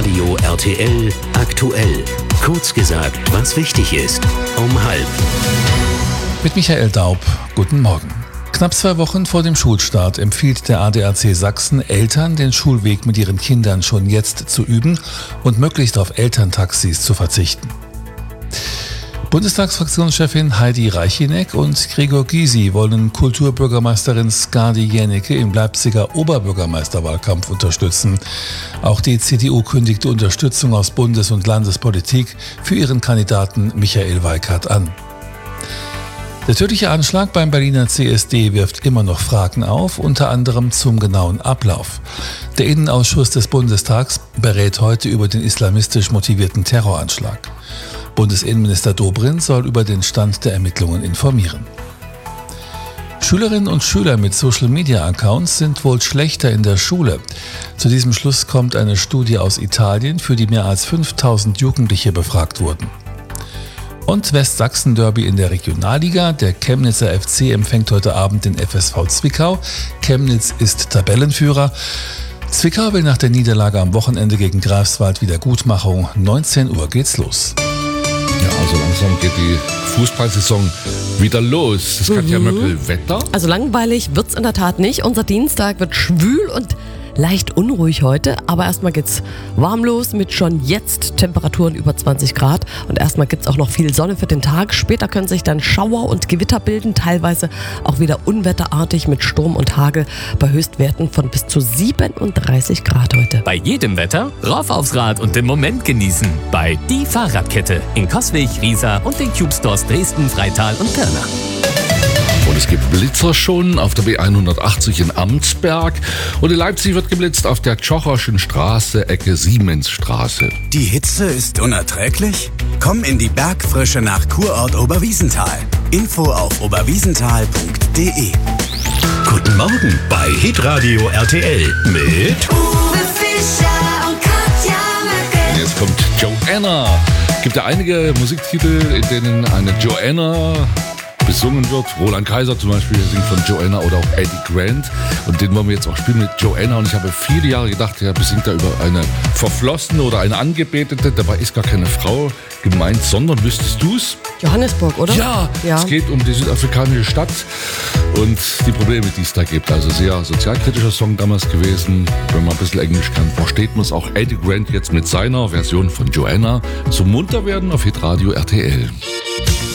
Hitradio RTL aktuell. Kurz gesagt, was wichtig ist. Um 12:30. Mit Michael Daub. Guten Morgen. Knapp 2 Wochen vor dem Schulstart empfiehlt der ADAC Sachsen Eltern, den Schulweg mit ihren Kindern schon jetzt zu üben und möglichst auf Elterntaxis zu verzichten. Bundestagsfraktionschefin Heidi Reichineck und Gregor Gysi wollen Kulturbürgermeisterin Skadi Jennecke im Leipziger Oberbürgermeisterwahlkampf unterstützen. Auch die CDU kündigte Unterstützung aus Bundes- und Landespolitik für ihren Kandidaten Michael Weikert an. Der tödliche Anschlag beim Berliner CSD wirft immer noch Fragen auf, unter anderem zum genauen Ablauf. Der Innenausschuss des Bundestags berät heute über den islamistisch motivierten Terroranschlag. Bundesinnenminister Dobrindt soll über den Stand der Ermittlungen informieren. Schülerinnen und Schüler mit Social-Media-Accounts sind wohl schlechter in der Schule. Zu diesem Schluss kommt eine Studie aus Italien, für die mehr als 5000 Jugendliche befragt wurden. Und Westsachsen-Derby in der Regionalliga. Der Chemnitzer FC empfängt heute Abend den FSV Zwickau. Chemnitz ist Tabellenführer. Zwickau will nach der Niederlage am Wochenende gegen Greifswald Wiedergutmachung. 19 Uhr geht's los. Ja, also langsam geht die Fußballsaison wieder los. Das Katja Möckel, Wetter? Also langweilig wird's in der Tat nicht. Unser Dienstag wird schwül und leicht unruhig heute, aber erstmal geht's warm los mit schon jetzt Temperaturen über 20 Grad und erstmal gibt's auch noch viel Sonne für den Tag. Später können sich dann Schauer und Gewitter bilden, teilweise auch wieder unwetterartig mit Sturm und Hagel bei Höchstwerten von bis zu 37 Grad heute. Bei jedem Wetter rauf aufs Rad und den Moment genießen. Bei Die Fahrradkette in Coswig, Riesa und den Cube Stores Dresden, Freital und Pirna. Und es gibt Blitzer schon auf der B180 in Amtsberg. Und in Leipzig wird geblitzt auf der Tschocherschen Straße, Ecke Siemensstraße. Die Hitze ist unerträglich? Komm in die Bergfrische nach Kurort Oberwiesenthal. Info auf oberwiesenthal.de. Guten Morgen bei Hitradio RTL mit Uwe Fischer und Katja Möckel. Und jetzt kommt Joanna. Es gibt ja einige Musiktitel, in denen eine Joanna besungen wird. Roland Kaiser zum Beispiel singt von Joanna oder auch Eddie Grant. Und den wollen wir jetzt auch spielen mit Joanna. Und ich habe viele Jahre gedacht, er besingt da über eine Verflossene oder eine Angebetete. Dabei ist gar keine Frau gemeint, sondern, wüsstest du's? Johannesburg, oder? Ja, es geht um die südafrikanische Stadt und die Probleme, die es da gibt. Also sehr sozialkritischer Song damals gewesen. Wenn man ein bisschen Englisch kann, versteht man es auch. Eddie Grant jetzt mit seiner Version von Joanna. Zum Munterwerden auf Hitradio RTL.